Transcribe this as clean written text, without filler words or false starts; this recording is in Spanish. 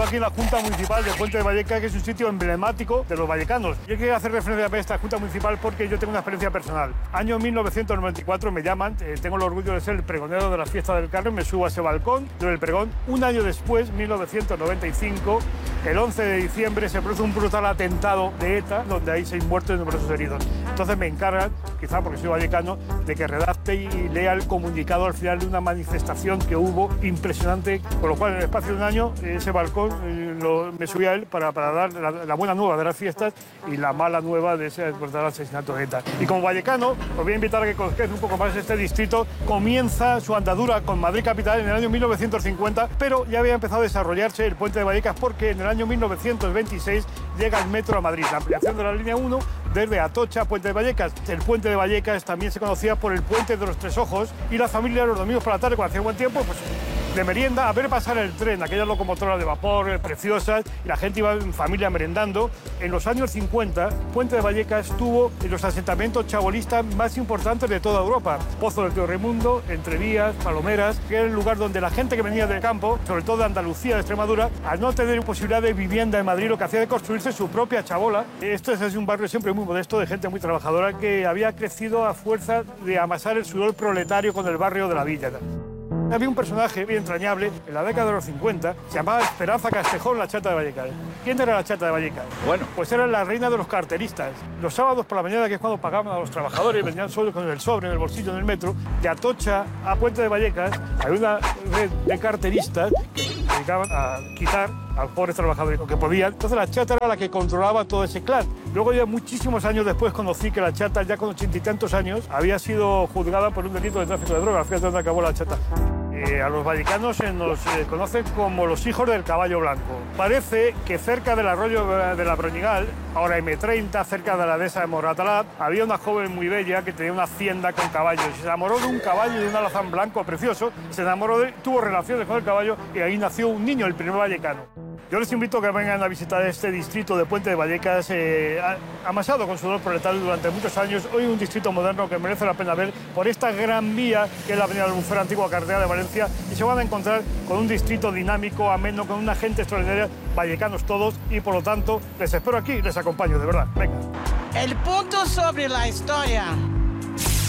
aquí en la Junta Municipal de Puente de Vallecas, que es un sitio emblemático de los vallecanos. Yo quiero hacer referencia a esta Junta Municipal porque yo tengo una experiencia personal. Año 1994 me llaman, tengo el orgullo de ser el pregonero de la fiesta del Carmen, me subo a ese balcón, doy el pregón. Un año después, 1995, el 11 de diciembre, se produce un brutal atentado de ETA, donde hay 6 muertos y numerosos heridos. Entonces me encargan, quizá porque soy vallecano, de que redacte y lea el comunicado al final de una manifestación que hubo impresionante, con lo cual en el espacio de un año ese balcón me subí a él para dar la buena nueva de las fiestas y la mala nueva de ese brutal asesinato de ETA. Y como vallecano, os voy a invitar a que conozcáis un poco más este distrito. Comienza su andadura con Madrid capital en el año 1950, pero ya había empezado a desarrollarse el Puente de Vallecas porque en el año 1926 llega el metro a Madrid, la ampliación de la línea 1 desde Atocha a Puente de Vallecas. El Puente de Vallecas también se conocía por el Puente de los Tres Ojos y la familia los domingos por la tarde, cuando hacía buen tiempo, pues de merienda, a ver pasar el tren, aquellas locomotoras de vapor preciosas, y la gente iba en familia merendando. En los años 50, Puente de Vallecas tuvo los asentamientos chabolistas más importantes de toda Europa. Pozo del Tío Raimundo, Entrevías, Palomeras, que era el lugar donde la gente que venía del campo, sobre todo de Andalucía, de Extremadura, al no tener posibilidad de vivienda en Madrid, lo que hacía de construirse su propia chabola. Esto es un barrio siempre muy modesto, de gente muy trabajadora, que había crecido a fuerza de amasar el sudor proletario con el barrio de la villa. Había un personaje bien entrañable en la década de los 50, se llamaba Esperanza Castejón, la chata de Vallecas. ¿Quién era la chata de Vallecas? Bueno, pues era la reina de los carteristas. Los sábados por la mañana, que es cuando pagaban a los trabajadores, venían solos con el sobre en el bolsillo en el metro, de Atocha a Puente de Vallecas, hay una red de carteristas que se dedicaban a quitar a los pobres trabajadores lo que podían. Entonces la chata era la que controlaba todo ese clan. Luego ya muchísimos años después conocí que la chata, ya con 80 y tantos años, había sido juzgada por un delito de tráfico de drogas. Fíjate dónde acabó la chata. A los vallecanos se nos conocen como los hijos del caballo blanco. Parece que cerca del arroyo de la Broñigal, ahora M30, cerca de la dehesa de Moratalaz, había una joven muy bella que tenía una hacienda con caballos. Se enamoró de un caballo y de un alazán blanco precioso, se enamoró de él, tuvo relaciones con el caballo y ahí nació un niño, el primer vallecano. Yo les invito a que vengan a visitar este distrito de Puente de Vallecas, amasado con sudor proletario durante muchos años. Hoy un distrito moderno que merece la pena ver por esta gran vía que es la avenida Albufera, antigua carretera de Valencia, y se van a encontrar con un distrito dinámico, ameno, con una gente extraordinaria, vallecanos todos, y por lo tanto les espero aquí, les acompaño, de verdad. Venga. El punto sobre la historia.